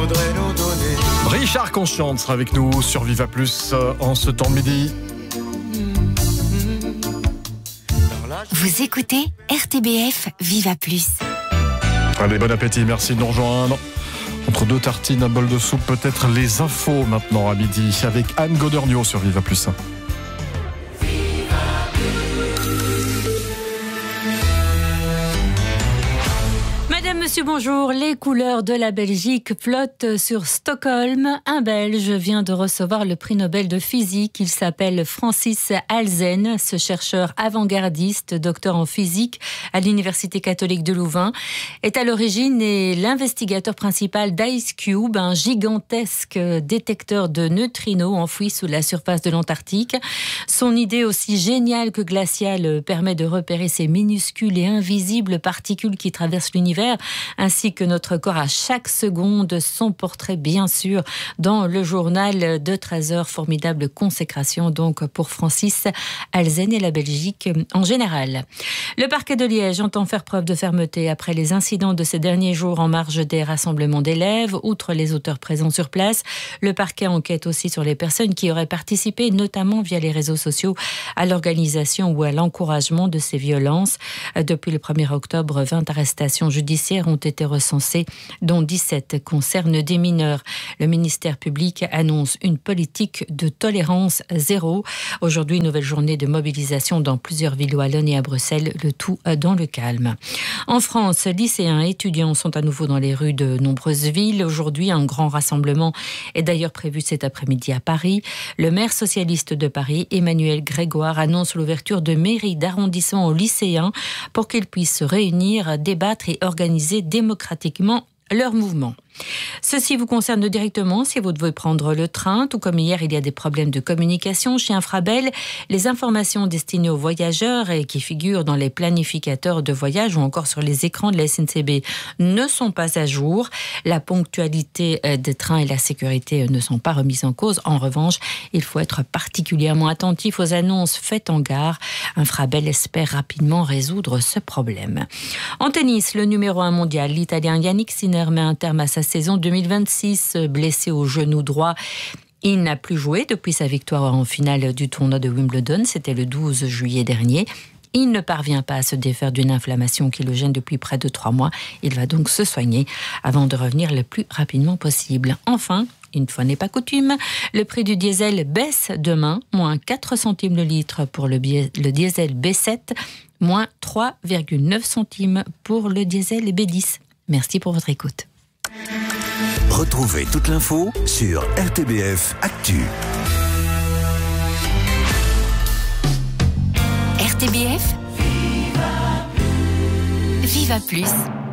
voudrais nous donner. Richard Conscience sera avec nous sur Viva Plus en ce temps de midi. Vous écoutez RTBF Viva Plus. Allez, bon appétit, merci de nous rejoindre. Entre deux tartines, un bol de soupe, peut-être les infos maintenant à midi avec Anne Goderniaud sur Viva Plus. Monsieur, bonjour. Les couleurs de la Belgique flottent sur Stockholm. Un Belge vient de recevoir le prix Nobel de physique. Il s'appelle Francis Halzen. Ce chercheur avant-gardiste, docteur en physique à l'Université catholique de Louvain, est à l'origine et l'investigateur principal d'IceCube, un gigantesque détecteur de neutrinos enfoui sous la surface de l'Antarctique. Son idée, aussi géniale que glaciale, permet de repérer ces minuscules et invisibles particules qui traversent l'univers, ainsi que notre corps à chaque seconde. Son portrait, bien sûr, dans le journal de 13h. Formidable consécration donc pour Francis Halzen et la Belgique en général. Le parquet de Liège entend faire preuve de fermeté après les incidents de ces derniers jours en marge des rassemblements d'élèves. Outre les auteurs présents sur place, le parquet enquête aussi sur les personnes qui auraient participé, notamment via les réseaux sociaux, à l'organisation ou à l'encouragement de ces violences. Depuis le 1er octobre, 20 arrestations judiciaires ont été recensées, dont 17 concernent des mineurs. Le ministère public annonce une politique de tolérance zéro. Aujourd'hui, nouvelle journée de mobilisation dans plusieurs villes wallonnes et à Bruxelles, le tout dans le calme. En France, lycéens et étudiants sont à nouveau dans les rues de nombreuses villes. Aujourd'hui, un grand rassemblement est d'ailleurs prévu cet après-midi à Paris. Le maire socialiste de Paris, Emmanuel Grégoire, annonce l'ouverture de mairies d'arrondissement aux lycéens pour qu'ils puissent se réunir, débattre et organiser démocratiquement leur mouvement. Ceci vous concerne directement si vous devez prendre le train. Tout comme hier, il y a des problèmes de communication chez Infrabel. Les informations destinées aux voyageurs et qui figurent dans les planificateurs de voyage ou encore sur les écrans de la SNCB ne sont pas à jour. La ponctualité des trains et la sécurité ne sont pas remises en cause. En revanche, il faut être particulièrement attentif aux annonces faites en gare. Infrabel espère rapidement résoudre ce problème. En tennis, le numéro 1 mondial, l'Italien Yannick Sinner, met un terme à sa saison 2026, blessé au genou droit. Il n'a plus joué depuis sa victoire en finale du tournoi de Wimbledon, c'était le 12 juillet dernier. Il ne parvient pas à se défaire d'une inflammation qui le gêne depuis près de 3 mois. Il va donc se soigner avant de revenir le plus rapidement possible. Enfin, une fois n'est pas coutume, le prix du diesel baisse demain, moins 4 centimes le litre pour le diesel B7, moins 3,9 centimes pour le diesel B10. Merci pour votre écoute. Retrouvez toute l'info sur RTBF Actu. RTBF Viva Plus.